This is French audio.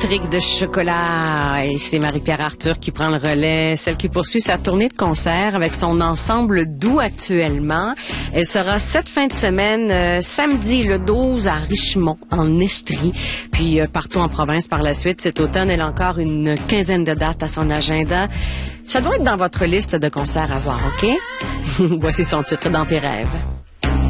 électrique de chocolat. Et c'est Marie-Pierre Arthur qui prend le relais, celle qui poursuit sa tournée de concert avec son ensemble doux actuellement. Elle sera cette fin de semaine, samedi le 12 à Richemont, en Estrie, puis partout en province par la suite. Cet automne, elle a encore une quinzaine de dates à son agenda. Ça doit être dans votre liste de concerts à voir, OK? Voici son titre Dans tes rêves.